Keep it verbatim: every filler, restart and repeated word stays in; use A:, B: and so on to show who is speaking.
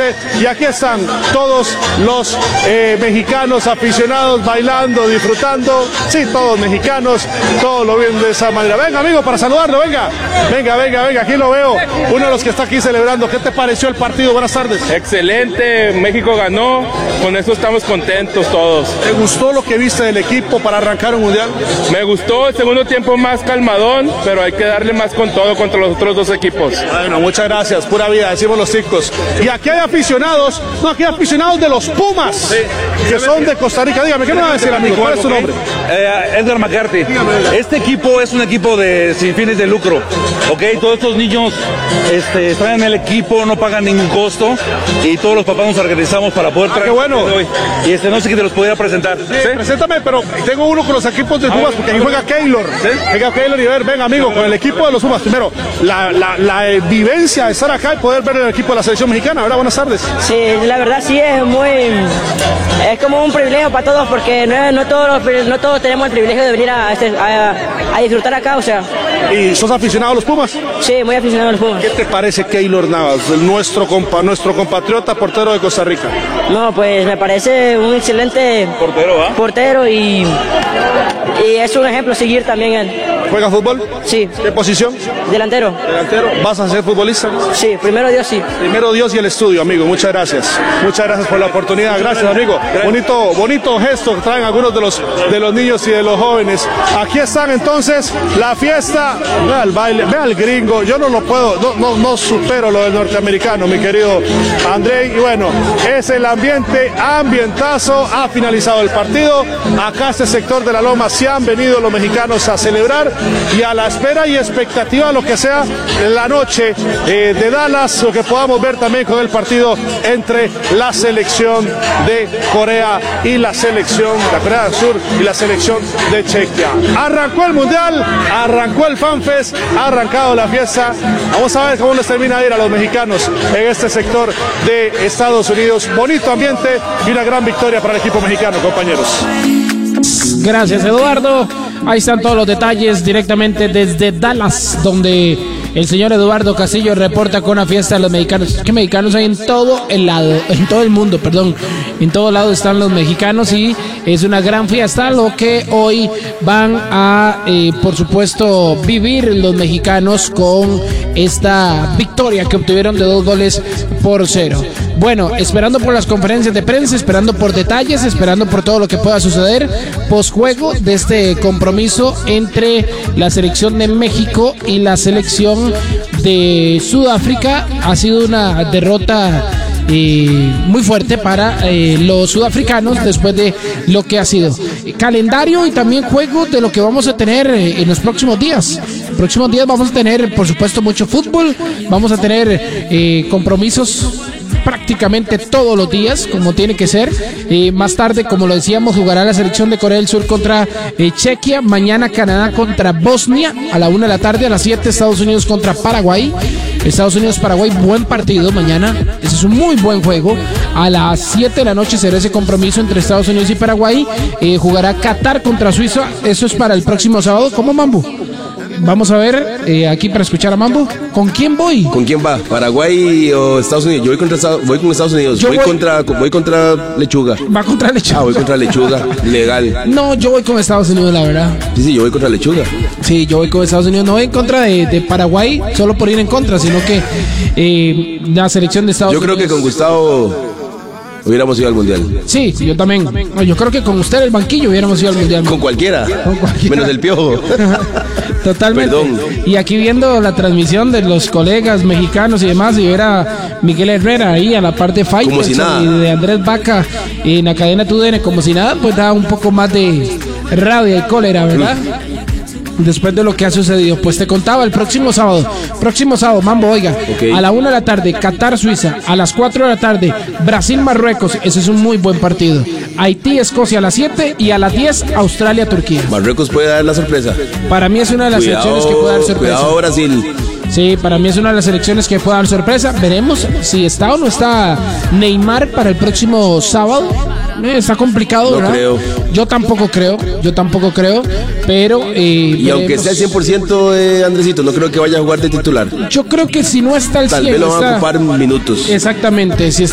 A: noche, y aquí están todos los eh, mexicanos aficionados bailando, disfrutando, sí, todos mexicanos, todos lo ven de esa manera. Venga, amigo, para saludarlo, venga, venga, venga, venga, aquí lo veo, uno de los que está aquí celebrando. ¿Qué te pareció el partido? Buenas tardes.
B: Excelente, México ganó, con eso estamos contentos todos.
A: ¿Te gustó lo que viste del equipo para arrancar un mundial?
B: Me gustó el segundo tiempo más calmadón, pero hay que darle más con todo contra los otros dos equipos.
A: Bueno, muchas gracias, pura vida, decimos los chicos. Y aquí hay aficionados, no, aquí hay aficionados de los Pumas, sí, que son de Costa Rica. Dígame, ¿qué me va a decir, amigo? ¿Cuál es tu nombre?
C: Eh, Edgar McCarthy. Este equipo es un equipo de sin fines de lucro, ¿ok? Todos estos niños este, están en el equipo, no pagan ningún costo, y todos los papás nos organizamos para poder traer.
A: Ah, qué bueno.
C: Hoy. Y este no sé qué te los podría presentar.
A: Sí, ¿sí? Preséntame, pero tengo uno con los equipos de Pumas, porque ahí juega Keylor. ¿Sí? Juega Keylor y ver, venga, amigo, con el equipo de los Pumas. Primero, la, la, la eh, vivencia de estar acá y poder ver el equipo de la selección mexicana, ¿verdad? Buenas tardes.
D: Sí, la verdad sí es muy, es como un privilegio para todos, porque no, no, todos, no todos tenemos el privilegio de venir a, a, a disfrutar acá, o sea.
A: ¿Y sos aficionado a los Pumas?
D: Sí, muy aficionado a los Pumas.
A: ¿Qué te parece Keylor Navas, nuestro, compa, nuestro compatriota portero de Costa Rica?
D: No, pues me parece un excelente
C: portero, ¿eh?
D: portero y, y es un ejemplo a seguir también él.
A: ¿Juega fútbol?
D: Sí.
A: ¿Qué posición?
D: Delantero.
A: Delantero. ¿Vas a ser futbolista?
D: Sí, primero Dios sí.
A: Primero Dios y el estudio, amigo. Muchas gracias. Muchas gracias por la oportunidad. Gracias, amigo. Bonito, bonito gesto que traen algunos de los, de los niños y de los jóvenes. Aquí están entonces la fiesta. Vea el baile, vea el gringo. Yo no lo puedo, no, no, no supero lo del norteamericano, mi querido André. Y bueno, es el ambiente, ambientazo. Ha finalizado el partido. Acá este sector de la Loma se han venido los mexicanos a celebrar y a la espera y expectativa de lo que sea la noche eh, de Dallas, lo que podamos ver también con el partido entre la selección de Corea y la selección de Corea del Sur y la selección de Chequia. Arrancó el mundial, arrancó el FanFest, ha arrancado la fiesta. Vamos a ver cómo les termina de ir a los mexicanos en este sector de Estados Unidos. Bonito ambiente y una gran victoria para el equipo mexicano, compañeros.
E: Gracias, Eduardo. Ahí están todos los detalles directamente desde Dallas, donde el señor Eduardo Castillo reporta con la fiesta de los mexicanos. ¿Qué mexicanos hay en todo el lado? En todo el mundo, perdón. En todo lado están los mexicanos y es una gran fiesta lo que hoy van a, eh, por supuesto, vivir los mexicanos con esta victoria que obtuvieron de dos goles por cero. Bueno, esperando por las conferencias de prensa, esperando por detalles, esperando por todo lo que pueda suceder posjuego de este compromiso entre la selección de México y la selección de Sudáfrica. Ha sido una derrota eh, muy fuerte para eh, los sudafricanos después de lo que ha sido calendario y también juego de lo que vamos a tener eh, en los próximos días. En los próximos días vamos a tener, por supuesto, mucho fútbol, vamos a tener eh, compromisos prácticamente todos los días, como tiene que ser. Eh, más tarde, como lo decíamos, jugará la selección de Corea del Sur contra eh, Chequia. Mañana Canadá contra Bosnia a la una de la tarde. A las siete Estados Unidos contra Paraguay. Estados Unidos-Paraguay, buen partido mañana. Ese es un muy buen juego. A las siete de la noche será ese compromiso entre Estados Unidos y Paraguay. Eh, jugará Qatar contra Suiza. Eso es para el próximo sábado. ¿Cómo, Mambo? Vamos a ver, eh, aquí para escuchar a Mambo. ¿Con quién voy?
F: ¿Con quién va? ¿Paraguay o Estados Unidos? Yo voy contra voy con Estados Unidos. Voy, voy contra voy contra Lechuga.
E: Va contra Lechuga.
F: Ah, voy contra Lechuga. Legal.
E: No, yo voy con Estados Unidos, la verdad.
F: Sí, sí, yo voy contra Lechuga.
E: Sí, yo voy con Estados Unidos. No voy en contra de, de Paraguay, solo por ir en contra, sino que eh, la selección de Estados
F: yo
E: Unidos.
F: Yo creo que con Gustavo hubiéramos ido al mundial.
E: Sí, yo también. No, yo creo que con usted el banquillo hubiéramos ido al mundial.
F: Con cualquiera. Con cualquiera. Menos el Piojo.
E: Totalmente.
F: Perdón.
E: Y aquí viendo la transmisión de los colegas mexicanos y demás, y ver a Miguel Herrera ahí a la parte de
F: como si nada.
E: Y de Andrés Vaca en la cadena T U D N como si nada, pues da un poco más de rabia y cólera, ¿verdad? Mm. Después de lo que ha sucedido. Pues te contaba el próximo sábado. Próximo sábado, Mambo, oiga. Okay. A la una de la tarde, Qatar-Suiza. A las cuatro de la tarde, Brasil-Marruecos. Ese es un muy buen partido. Haití-Escocia a las siete y a las diez, Australia-Turquía.
F: Marruecos puede dar la sorpresa.
E: Para mí es una de las
F: cuidado,
E: selecciones que puede dar sorpresa.
F: Cuidado, Brasil.
E: Sí, para mí es una de las selecciones que puede dar sorpresa. Veremos si está o no está Neymar para el próximo sábado. Eh, está complicado,
F: no
E: ¿verdad?
F: Creo.
E: Yo tampoco creo, yo tampoco creo, pero... Eh,
F: y
E: veremos.
F: Aunque sea el cien por ciento de Andresito, no creo que vaya a jugar de titular.
E: Yo creo que si no está el
F: Tal
E: cien,
F: vez lo van
E: está...
F: a ocupar minutos.
E: Exactamente, si está